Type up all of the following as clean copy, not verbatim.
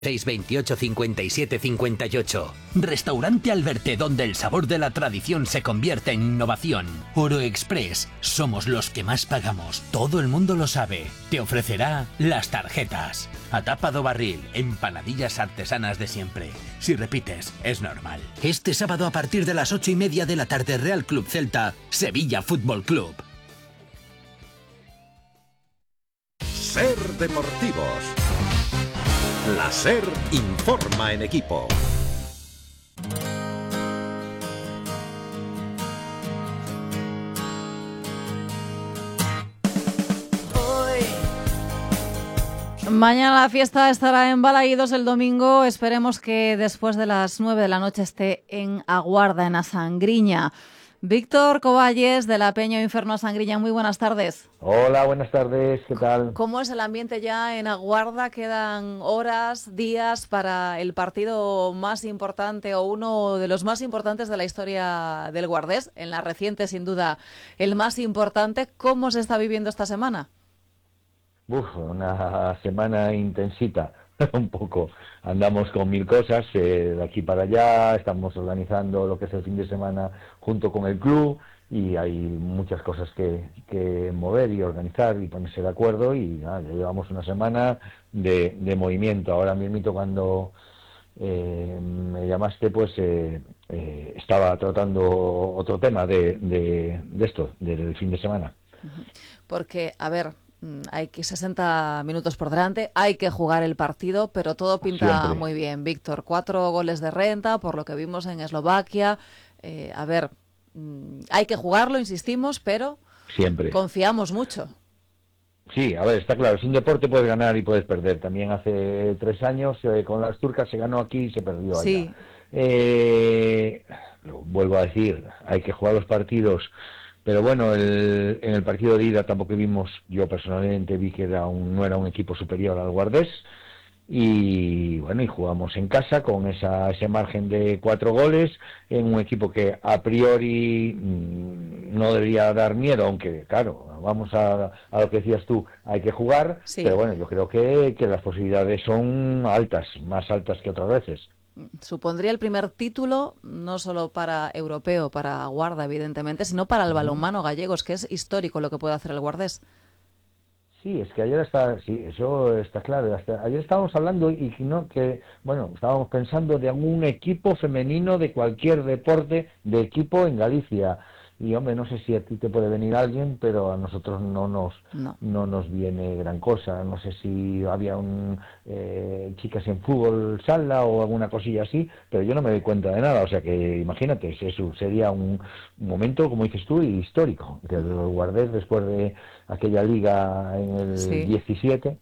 628 57 58. Restaurante Alberte, donde el sabor de la tradición se convierte en innovación. Oro Express, somos los que más pagamos, todo el mundo lo sabe. Te ofrecerá las tarjetas. A tapa do barril, empanadillas artesanas de siempre. Si repites, es normal. Este sábado a partir de las 8:30 de la tarde, Real Club Celta, Sevilla Fútbol Club. Ser Deportivos. La SER informa en equipo. Mañana la fiesta estará en Balaídos, el domingo esperemos que después de las 9 de la noche esté en Aguarda, en Asangriña. Víctor Coballes, de la Peña Inferno Asangriña, muy buenas tardes. Hola, buenas tardes, ¿qué tal? ¿Cómo es el ambiente ya en Aguarda? Quedan horas, días para el partido más importante o uno de los más importantes de la historia del Guardés, en la reciente sin duda el más importante. ¿Cómo se está viviendo esta semana? Una semana intensita, un poco. Andamos con mil cosas, de aquí para allá, estamos organizando lo que es el fin de semana junto con el club y hay muchas cosas que mover y organizar y ponerse de acuerdo y nada, ya llevamos una semana de movimiento. Ahora mismo cuando me llamaste, pues estaba tratando otro tema de esto, del fin de semana. Porque, a ver, hay que 60 minutos por delante, hay que jugar el partido, pero todo pinta Siempre. muy bien, Víctor. 4 goles de renta, por lo que vimos en Eslovaquia. A ver, hay que jugarlo, insistimos, pero Siempre. confiamos mucho. Sí, a ver, está claro, es un deporte, puedes ganar y puedes perder. También hace 3 años con las turcas se ganó aquí y se perdió allá. Sí. Lo vuelvo a decir, hay que jugar los partidos. Pero bueno, en el partido de ida tampoco vimos, yo personalmente vi que no era un equipo superior al Guardés y bueno, y jugamos en casa con ese margen de 4 goles en un equipo que a priori no debería dar miedo, aunque claro, vamos a lo que decías tú, hay que jugar, Sí. pero bueno, yo creo que las posibilidades son altas, más altas que otras veces. Supondría el primer título, no solo para europeo, para Guarda, evidentemente, sino para el balonmano gallego, es que es histórico lo que puede hacer el Guardés. Sí, es que ayer sí, eso está claro. Ayer estábamos hablando estábamos pensando de algún equipo femenino de cualquier deporte de equipo en Galicia. Y hombre, no sé si a ti te puede venir alguien, pero a nosotros no nos viene gran cosa. No sé si había chicas en fútbol sala o alguna cosilla así, pero yo no me doy cuenta de nada. O sea que imagínate, eso sería un momento, como dices tú, histórico. Que los Guardés después de aquella liga en el Sí. 17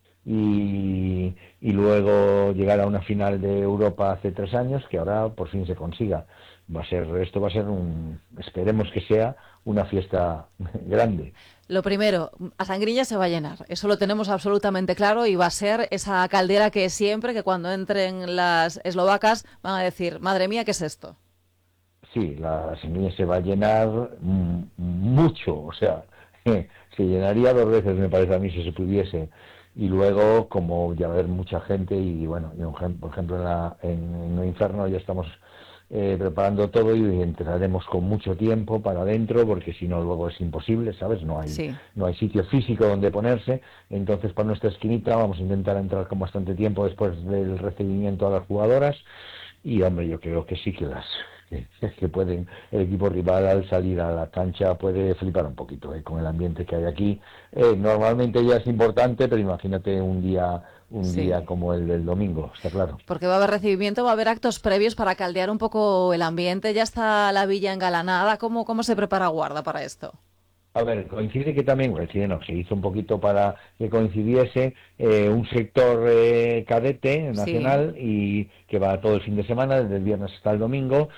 y luego llegar a una final de Europa hace 3 años, que ahora por fin se consiga. Esto va a ser esperemos que sea una fiesta grande. Lo primero, Asangriña se va a llenar, eso lo tenemos absolutamente claro y va a ser esa caldera que siempre, que cuando entren las eslovacas van a decir, madre mía, ¿qué es esto? Sí, la Asangriña se va a llenar mucho, o sea, se llenaría 2 veces, me parece a mí, si se pudiese. Y luego, como ya va a haber mucha gente, y bueno, por ejemplo en el Inferno ya estamos preparando todo y entraremos con mucho tiempo para adentro, porque si no luego es imposible, ¿sabes? No hay sitio físico donde ponerse. Entonces, para nuestra esquinita vamos a intentar entrar con bastante tiempo después del recibimiento a las jugadoras. Y hombre, yo creo que sí que pueden, el equipo rival al salir a la cancha puede flipar un poquito con el ambiente que hay aquí. Normalmente ya es importante, pero imagínate un día como el del domingo, está claro. Porque va a haber recibimiento, va a haber actos previos para caldear un poco el ambiente, ya está la villa engalanada. ¿Cómo se prepara Guarda para esto? A ver, se hizo un poquito para que coincidiese un sector cadete nacional y que va todo el fin de semana, desde el viernes hasta el domingo.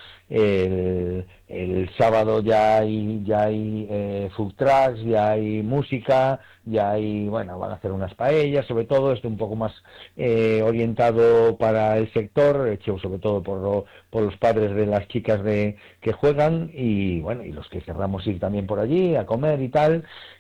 El sábado ya hay food trucks, ya hay música, van a hacer unas paellas, sobre todo esto un poco más orientado para el sector, hecho sobre todo por los padres de las chicas que juegan y bueno, y los que querramos ir también por allí a comer y tal.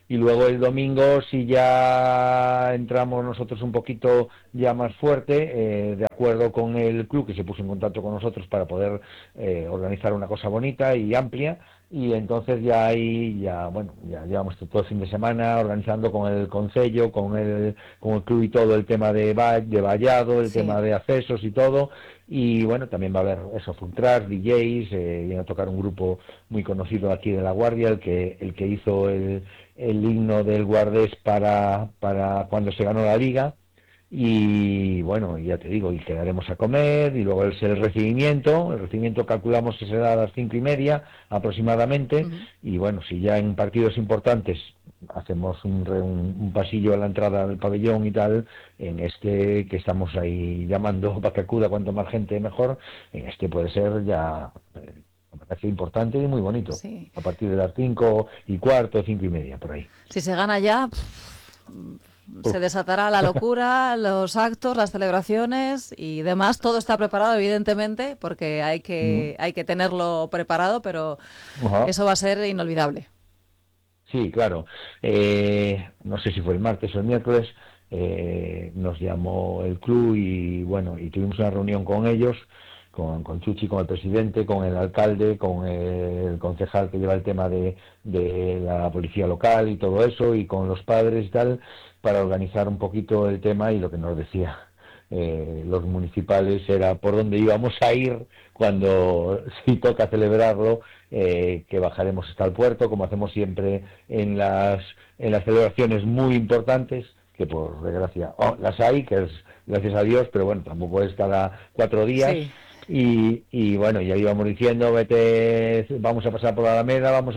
y luego el domingo si ya entramos nosotros un poquito ya más fuerte, de acuerdo con el club que se puso en contacto con nosotros para poder organizar una cosa bonita y amplia, y entonces ya ahí ya llevamos todo el fin de semana organizando con el concello, con el club y todo el tema de vallado, el tema de accesos y todo. Y bueno, también va a haber eso, food trucks, DJs, viene a tocar un grupo muy conocido aquí de La Guardia, el que hizo el himno del Guardés para cuando se ganó la Liga. Y bueno, ya te digo, y quedaremos a comer, y luego el recibimiento calculamos que será a las 5:30 aproximadamente. Y bueno, si ya en partidos importantes hacemos un pasillo a la entrada del pabellón y tal, en este que estamos ahí llamando para que acuda cuanto más gente mejor, en este puede ser ya, me parece importante y muy bonito, a partir de las 5:15, 5:30, por ahí. Si se gana ya, se desatará la locura, los actos, las celebraciones y demás. Todo está preparado, evidentemente, porque hay que tenerlo preparado, pero eso va a ser inolvidable. Sí, claro. No sé si fue el martes o el miércoles, nos llamó el club y bueno, y tuvimos una reunión con ellos, con Chuchi, con el presidente, con el alcalde, con el concejal que lleva el tema de la policía local y todo eso, y con los padres y tal, para organizar un poquito el tema. Y lo que nos decía los municipales era por dónde íbamos a ir cuando, si toca celebrarlo, que bajaremos hasta el puerto, como hacemos siempre en las celebraciones muy importantes, que por desgracia las hay, que es gracias a Dios, pero bueno, tampoco es cada 4 días. Sí. Y bueno, ya íbamos diciendo, vamos a pasar por la Alameda, vamos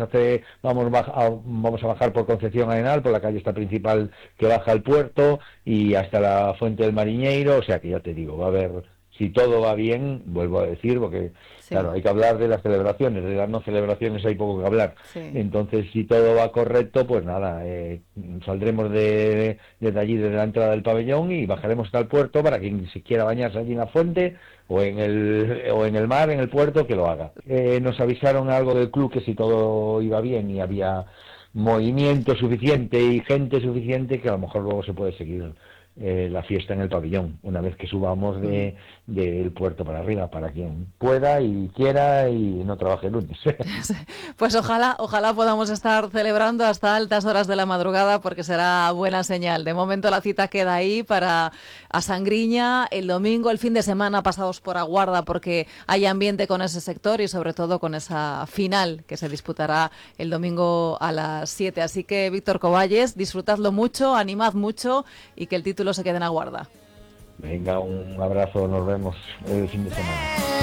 a bajar por Concepción Arenal, por la calle esta principal que baja al puerto, y hasta la Fuente del Mariñeiro. O sea que ya te digo, va a haber, si todo va bien, vuelvo a decir, porque claro, hay que hablar de las celebraciones, de las no celebraciones hay poco que hablar. Entonces, si todo va correcto, pues nada, saldremos desde allí, desde la entrada del pabellón, y bajaremos hasta el puerto para quien se quiera bañarse allí en la fuente o en el mar, en el puerto, que lo haga. Nos avisaron algo del club que si todo iba bien y había movimiento suficiente y gente suficiente, que a lo mejor luego se puede seguir la fiesta en el pabellón, una vez que subamos del puerto para arriba, para quien pueda y quiera y no trabaje el lunes. Pues ojalá podamos estar celebrando hasta altas horas de la madrugada, porque será buena señal. De momento la cita queda ahí para a Sangriña el domingo, el fin de semana pasados por Aguarda, porque hay ambiente con ese sector y sobre todo con esa final que se disputará el domingo a las 7. Así que, Víctor Coballes, disfrutadlo mucho, animad mucho y que el título se quede en Aguarda. Venga, un abrazo, nos vemos el fin de semana.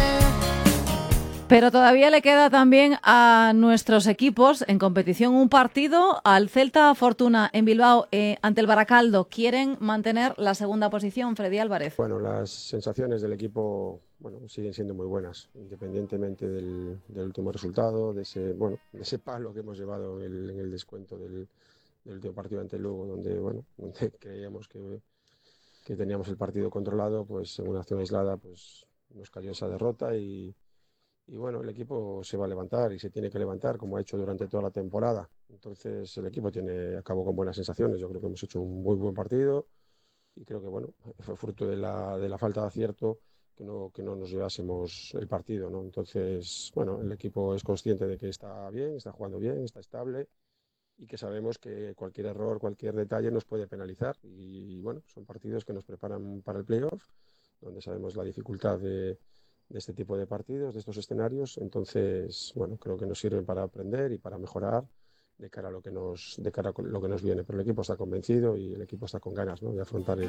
Pero todavía le queda también a nuestros equipos en competición un partido. Al Celta Fortuna en Bilbao ante el Baracaldo. Quieren mantener la segunda posición, Freddy Álvarez. Bueno, las sensaciones del equipo siguen siendo muy buenas, independientemente del último resultado, de ese palo que hemos llevado en el descuento del último partido ante el Lugo, donde creíamos que teníamos el partido controlado. Pues en una acción aislada pues nos cayó esa derrota y bueno, el equipo se va a levantar y se tiene que levantar como ha hecho durante toda la temporada. Entonces el equipo acabó con buenas sensaciones. Yo creo que hemos hecho un muy buen partido y creo que fue fruto de la falta de acierto que no nos llevásemos el partido, ¿no? Entonces, el equipo es consciente de que está bien, está jugando bien, está estable, y que sabemos que cualquier error, cualquier detalle nos puede penalizar. Y son partidos que nos preparan para el playoff, donde sabemos la dificultad de este tipo de partidos, de estos escenarios. Entonces, creo que nos sirven para aprender y para mejorar de cara a lo que nos viene. Pero el equipo está convencido y el equipo está con ganas, ¿no?, de afrontar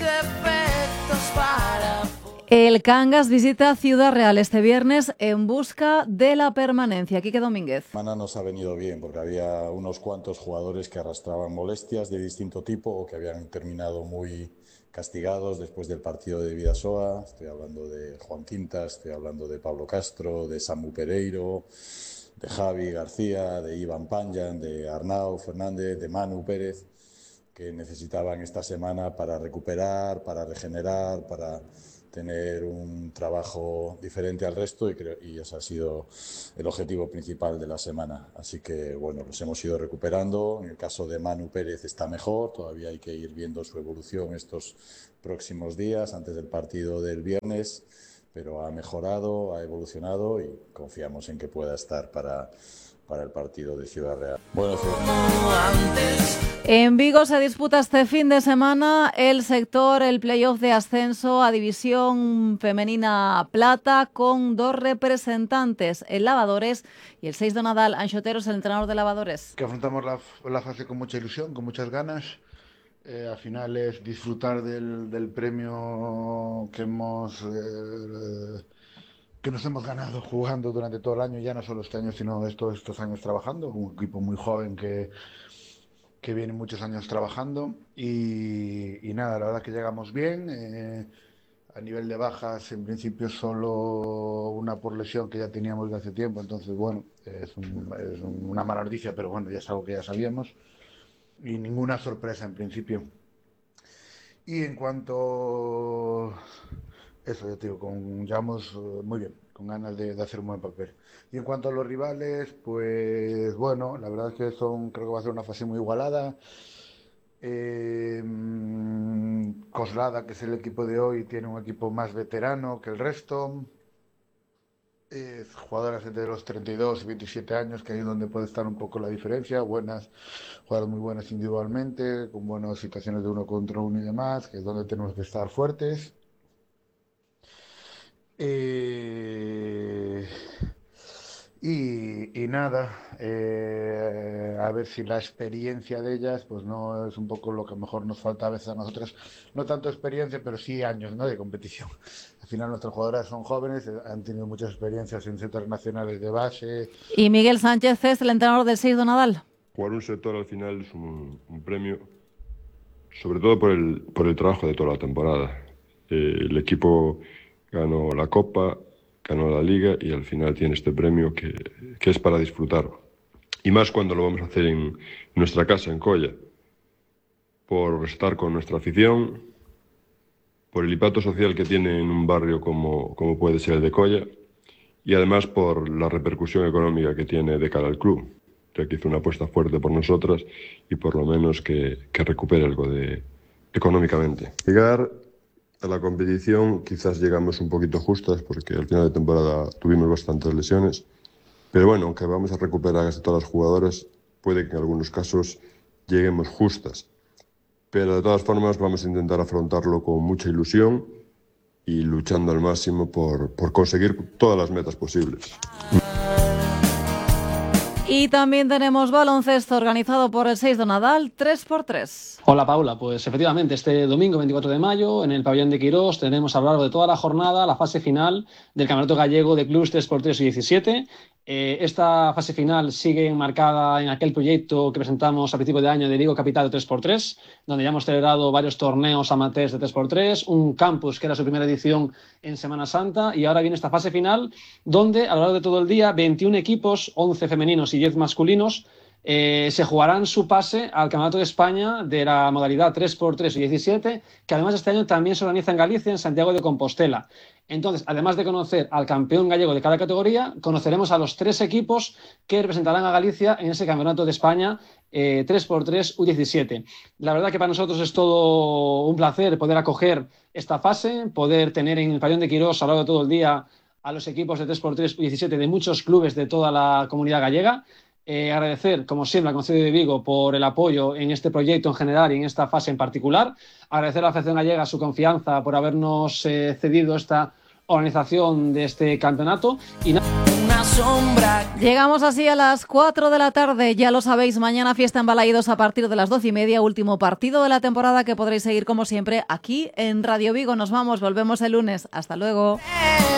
El Cangas visita Ciudad Real este viernes en busca de la permanencia. Quique Domínguez. Semana nos ha venido bien porque había unos cuantos jugadores que arrastraban molestias de distinto tipo o que habían terminado muy castigados después del partido de Bidasoa. Estoy hablando de Juan Quintas, estoy hablando de Pablo Castro, de Samu Pereiro, de Javi García, de Iván Panjan, de Arnau Fernández, de Manu Pérez, que necesitaban esta semana para recuperar, para regenerar, para tener un trabajo diferente al resto y ese ha sido el objetivo principal de la semana. Así que, bueno, los hemos ido recuperando. En el caso de Manu Pérez está mejor, todavía hay que ir viendo su evolución estos próximos días, antes del partido del viernes, pero ha mejorado, ha evolucionado y confiamos en que pueda estar para el partido de Ciudad Real. Bueno, en Vigo se disputa este fin de semana el playoff de ascenso a División Femenina Plata, con 2 representantes, el Lavadores y el 6 de Nadal. Anxoteros, el entrenador de Lavadores. Que afrontamos la fase con mucha ilusión, con muchas ganas. Al final es disfrutar del premio que nos hemos ganado jugando durante todo el año, ya no solo este año, sino estos años trabajando. Un equipo muy joven que viene muchos años trabajando y nada, la verdad que llegamos bien. A nivel de bajas, en principio solo una por lesión que ya teníamos de hace tiempo, entonces bueno, es una mala noticia, pero bueno, ya es algo que ya sabíamos y ninguna sorpresa en principio. Y en cuanto... Eso, ya te digo, llevamos muy bien, con ganas de hacer un buen papel. Y en cuanto a los rivales, pues bueno, la verdad es que creo que va a ser una fase muy igualada. Coslada, que es el equipo de hoy, tiene un equipo más veterano que el resto. Jugadoras entre los 32 y 27 años, que ahí es donde puede estar un poco la diferencia. Jugadoras muy buenas individualmente, con buenas situaciones de uno contra uno y demás, que es donde tenemos que estar fuertes. Y nada, a ver si la experiencia de ellas pues no es un poco lo que mejor nos falta a veces a nosotras, no tanto experiencia, pero sí años, ¿no?, de competición. Al final nuestras jugadoras son jóvenes, han tenido muchas experiencias en sectores nacionales de base. Y Miguel Sánchez es el entrenador del 6 de Nadal. Jugar un sector al final es un premio, sobre todo por el trabajo de toda la temporada. El equipo ganó la Copa, ganó la Liga y al final tiene este premio que es para disfrutar. Y más cuando lo vamos a hacer en nuestra casa, en Colla, por estar con nuestra afición, por el impacto social que tiene en un barrio como puede ser el de Colla y además por la repercusión económica que tiene de cara al club, ya que hizo una apuesta fuerte por nosotras y por lo menos que recupere algo económicamente. Llegar a la competición quizás llegamos un poquito justas porque al final de temporada tuvimos bastantes lesiones, pero bueno, aunque vamos a recuperar casi todas las jugadoras, puede que en algunos casos lleguemos justas, pero de todas formas vamos a intentar afrontarlo con mucha ilusión y luchando al máximo por conseguir todas las metas posibles. Y también tenemos baloncesto organizado por el 6 de Nadal, 3x3. Hola Paula, pues efectivamente este domingo 24 de mayo en el pabellón de Quirós tenemos a lo largo de toda la jornada la fase final del Campeonato Gallego de Clubs 3x3 y 17. Esta fase final sigue enmarcada en aquel proyecto que presentamos a principio de año de Vigo Capital de 3x3, donde ya hemos celebrado varios torneos amateurs de 3x3, un campus que era su primera edición en Semana Santa, y ahora viene esta fase final donde a lo largo de todo el día 21 equipos, 11 femeninos y 10 masculinos, se jugarán su pase al Campeonato de España de la modalidad 3x3 y 17, que además este año también se organiza en Galicia, en Santiago de Compostela. Entonces, además de conocer al campeón gallego de cada categoría, conoceremos a los 3 equipos que representarán a Galicia en ese Campeonato de España 3x3 U17. La verdad que para nosotros es todo un placer poder acoger esta fase, poder tener en el pabellón de Quirós a lo largo de todo el día a los equipos de 3x3 U17 de muchos clubes de toda la comunidad gallega. Agradecer, como siempre, al Concello de Vigo por el apoyo en este proyecto en general y en esta fase en particular. Agradecer a la Federación Gallega su confianza por habernos cedido esta organización de este campeonato. Y una sombra. Llegamos así a las 4 de la tarde. Ya lo sabéis, mañana fiesta en Balaídos a partir de las 12:30. Último partido de la temporada que podréis seguir, como siempre, aquí en Radio Vigo. Nos vamos, volvemos el lunes. Hasta luego.